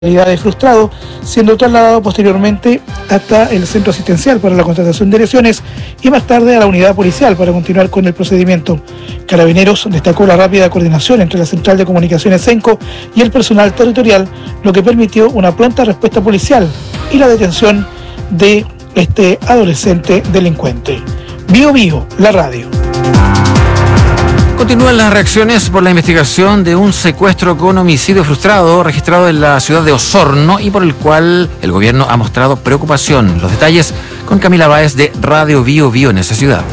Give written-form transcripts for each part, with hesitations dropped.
de frustrado, siendo trasladado posteriormente hasta el centro asistencial para la constatación de lesiones y más tarde a la unidad policial para continuar con el procedimiento. Carabineros destacó la rápida coordinación entre la Central de Comunicaciones CENCO y el personal territorial, lo que permitió una pronta respuesta policial y la detención de este adolescente delincuente. Bio Bio, la radio. Continúan las reacciones por la investigación de un secuestro con homicidio frustrado registrado en la ciudad de Osorno y por el cual el gobierno ha mostrado preocupación. Los detalles con Camila Báez de Radio Bio Bio en esa ciudad.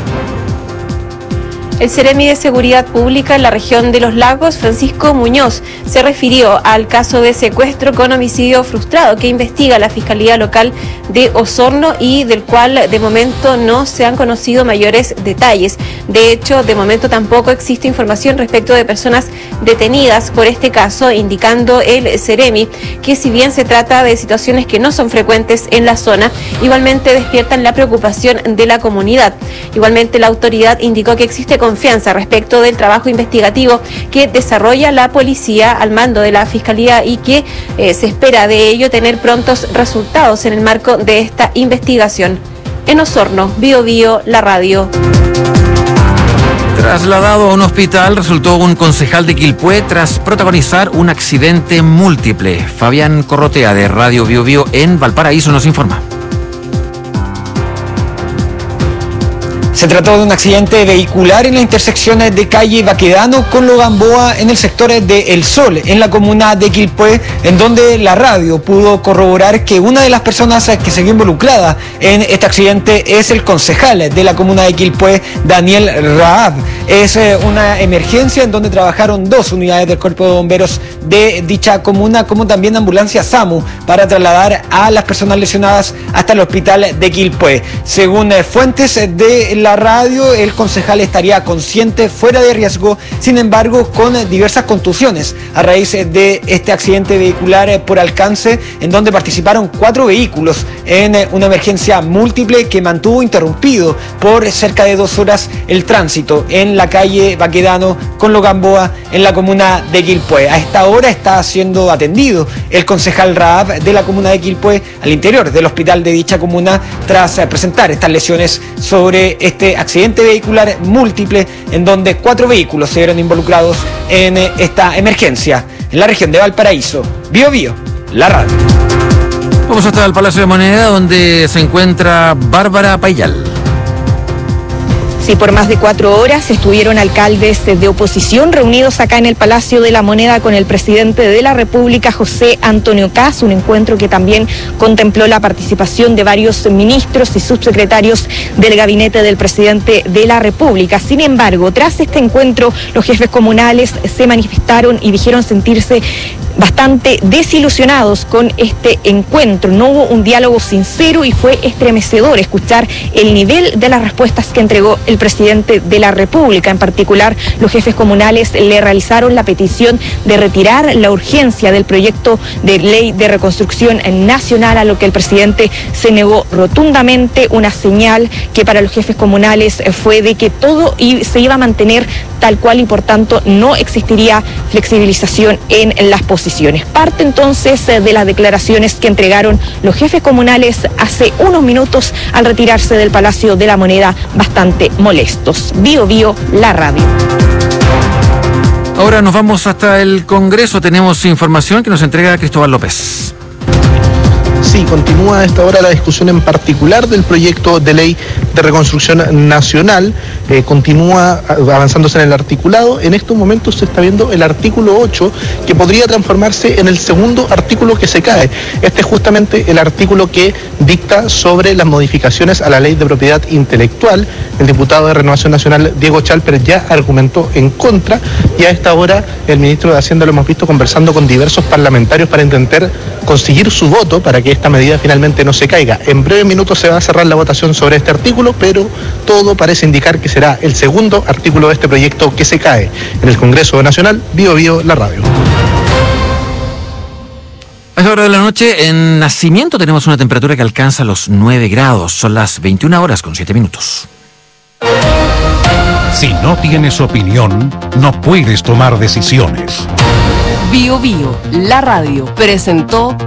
El Seremi de Seguridad Pública en la región de Los Lagos, Francisco Muñoz, se refirió al caso de secuestro con homicidio frustrado que investiga la Fiscalía Local de Osorno y del cual de momento no se han conocido mayores detalles. De hecho, de momento tampoco existe información respecto de personas detenidas por este caso, indicando el Seremi que si bien se trata de situaciones que no son frecuentes en la zona, igualmente despiertan la preocupación de la comunidad. Igualmente la autoridad indicó que existe confianza respecto del trabajo investigativo que desarrolla la policía al mando de la Fiscalía y que se espera de ello tener prontos resultados en el marco de esta investigación. En Osorno, Bio Bio, la radio. Trasladado a un hospital resultó un concejal de Quilpué tras protagonizar un accidente múltiple. Fabián Corrotea de Radio Bio Bio en Valparaíso nos informa. Se trató de un accidente vehicular en la intersección de calle Baquedano con Logamboa en el sector de El Sol, en la comuna de Quilpué, en donde la radio pudo corroborar que una de las personas que se vio involucrada en este accidente es el concejal de la comuna de Quilpué, Daniel Raab. Es una emergencia en donde trabajaron 2 unidades del Cuerpo de Bomberos de dicha comuna, como también ambulancia SAMU, para trasladar a las personas lesionadas hasta el hospital de Quilpué. Según fuentes de la radio, el concejal estaría consciente, fuera de riesgo, sin embargo con diversas contusiones a raíz de este accidente vehicular por alcance, en donde participaron 4 vehículos en una emergencia múltiple que mantuvo interrumpido por cerca de 2 horas el tránsito en la calle Baquedano con Logamboa en la comuna de Quilpué. A esta hora está siendo atendido el concejal Raab de la comuna de Quilpué al interior del hospital de dicha comuna tras presentar estas lesiones sobre este accidente vehicular múltiple en donde 4 vehículos se vieron involucrados en esta emergencia en la región de Valparaíso. Bio Bio, la radio. Vamos hasta el Palacio de Moneda, donde se encuentra Bárbara Payal. Sí, por más de 4 horas estuvieron alcaldes de oposición reunidos acá en el Palacio de la Moneda con el presidente de la República, José Antonio Kast, un encuentro que también contempló la participación de varios ministros y subsecretarios del gabinete del presidente de la República. Sin embargo, tras este encuentro, los jefes comunales se manifestaron y dijeron sentirse bastante desilusionados con este encuentro. No hubo un diálogo sincero y fue estremecedor escuchar el nivel de las respuestas que entregó el presidente de la República. En particular, los jefes comunales le realizaron la petición de retirar la urgencia del proyecto de ley de reconstrucción nacional, a lo que el presidente se negó rotundamente. Una señal que para los jefes comunales fue de que todo se iba a mantener tal cual y por tanto no existiría flexibilización en las posiciones. Parte entonces de las declaraciones que entregaron los jefes comunales hace unos minutos al retirarse del Palacio de la Moneda, bastante molestos. Bio Bio, la radio. Ahora nos vamos hasta el Congreso. Tenemos información que nos entrega Cristóbal López. Sí, continúa a esta hora la discusión en particular del proyecto de ley de reconstrucción nacional. Continúa avanzándose en el articulado. En estos momentos se está viendo el artículo 8, que podría transformarse en el segundo artículo que se cae. Este es justamente el artículo que dicta sobre las modificaciones a la ley de propiedad intelectual. El diputado de Renovación Nacional, Diego Chalper, ya argumentó en contra, y a esta hora el ministro de Hacienda lo hemos visto conversando con diversos parlamentarios para intentar conseguir su voto para que esta medida finalmente no se caiga. En breves minutos se va a cerrar la votación sobre este artículo, pero todo parece indicar que será el segundo artículo de este proyecto que se cae. En el Congreso Nacional, Bio Bio, la radio. A esta hora de la noche, en Nacimiento tenemos una temperatura que alcanza los 9 grados. Son las 21 horas con 7 minutos. Si no tienes opinión, no puedes tomar decisiones. Bio Bio, la radio, presentó